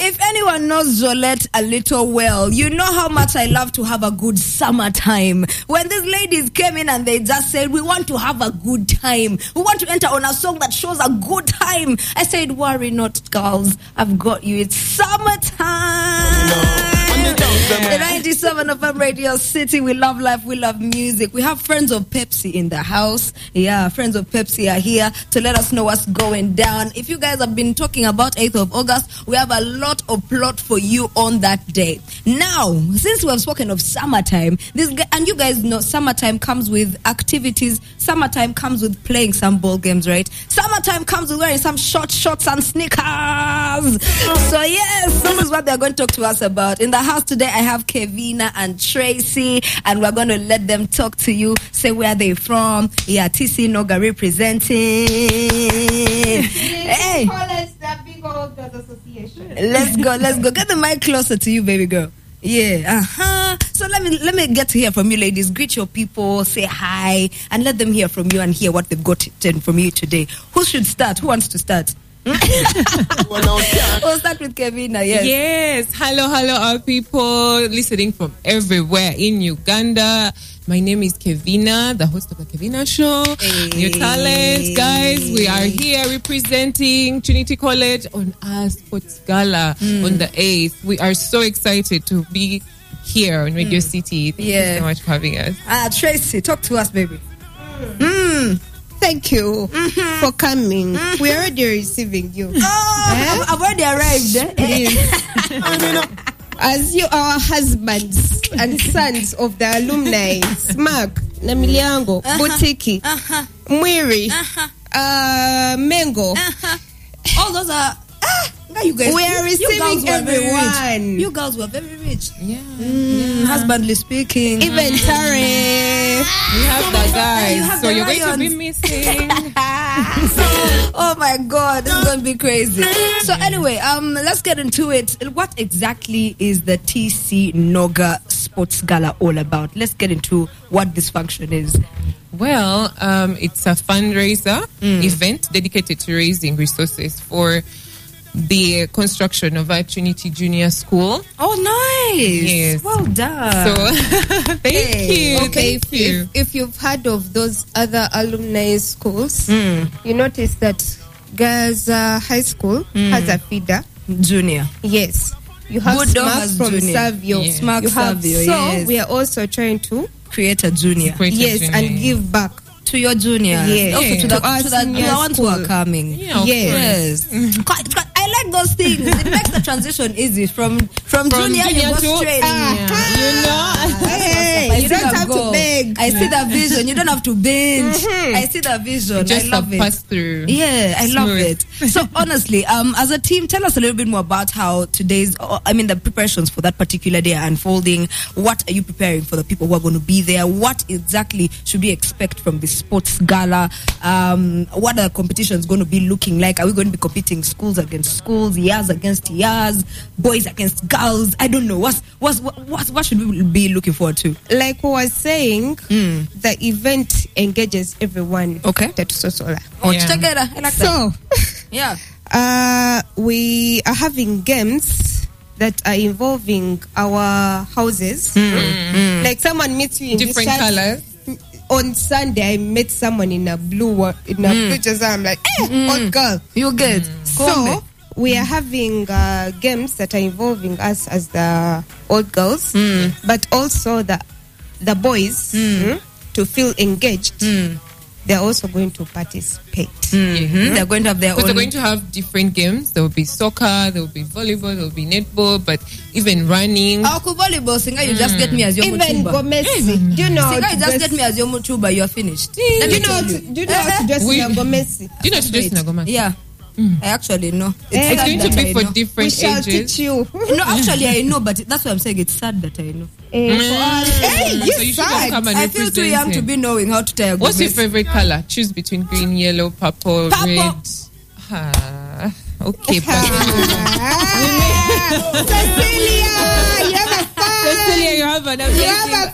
if anyone knows Jolette a little well, you know how much I love to have a good summertime. When these ladies came in and they just said, we want to have a good time. We want to enter on a song that shows a good time. I said, worry not, girls. I've got you. It's summertime. The 97 FM Radio City. We love life. We love music. We have friends of Pepsi in the house. Yeah, friends of Pepsi are here to let us know what's going down. If you guys have been talking about 8th of August, we have a lot of plot for you on that day. Now, since we have spoken of summertime, and you guys know summertime comes with activities. Summertime comes with playing some ball games, right? Summertime comes with wearing some shorts and sneakers. So yes, this is what they're going to talk to us about. In the house today, I have Kevina and Tracy, and we're going to let them talk to you, say where they're from. Yeah, TC Noga representing. Hey, let's go. Get the mic closer to you, baby girl. Yeah, So let me get to hear from you, ladies. Greet your people, say hi, and let them hear from you and hear what they've got from you today. Who should start? Who wants to start? We'll start with Kevina. Yes. Hello, all people listening from everywhere in Uganda. My name is Kevina, the host of the Kevina Show. Hey. New talent, guys. We are here representing Trinity College on our sports gala on the 8th. We are so excited to be here on Radio City. Thank you so much for having us. Tracy, talk to us, baby. Thank you for coming. We're already receiving you. I've already arrived. As you are husbands and sons of the alumni, Smack, Namiliango, Butiki, Mwiri, Mengo. All those are... You guys, we are receiving everyone. You girls were very rich. Yeah. Husbandly speaking. Even Tare. We have the guys. So you're going to be missing. Oh my God, this is going to be crazy. So anyway, let's get into it. What exactly is the TC Noga Sports Gala all about? Let's get into what this function is. Well, it's a fundraiser event dedicated to raising resources for the construction of our Trinity Junior School. Oh, nice. Yes. Well done. So, thank you. Okay, if you've heard of those other alumni schools, you notice that Girls High School has a feeder. Junior. Yes. You have Smack from Savio. Yeah. Smack Savio, So, we are also trying to create a junior. And give back to your juniors. Yes. Also to the ones who are coming. Yeah, yes. I like those things. It makes the transition easy from junior you go straight. You don't have to beg. I see the vision. You don't have to binge. I see the vision. Just I love it. Pass through. Yeah, I love it. So honestly, as a team, tell us a little bit more about how the preparations for that particular day are unfolding. What are you preparing for the people who are going to be there? What exactly should we expect from the sports gala? What are the competitions going to be looking like? Are we going to be competing schools against schools, years against years, boys against girls? I don't know. What should we be looking forward to? Like we was saying, the event engages everyone. Okay. Check it out. So, we are having games that are involving our houses. Like someone meets you in different colors. On Sunday, I met someone in a blue jersey. I'm like, old girl. You good. So, we are having games that are involving us as the old girls, but also the boys to feel engaged. They're also going to participate. They're going to have their own. They're going to have different games. There will be soccer, there will be volleyball, there will be netball, but even running. Volleyball, Singer, you just get me as your Even mutuba. Gomesi. Do you know? Singer, you just get me as your mutuba. You're finished. Do you know how to dress in a Gomesi? Do you know how to dress in a Gomesi? Yeah. I actually know. It's going to be for different ages. We shall teach you. No, actually I know, but that's why I'm saying it's sad that I know. So you should come and I feel too young to be knowing how to tie a What's your favorite color? Choose between green, yellow, purple, red. Okay. Cecilia, you have a fan. Cecilia, you have an amazing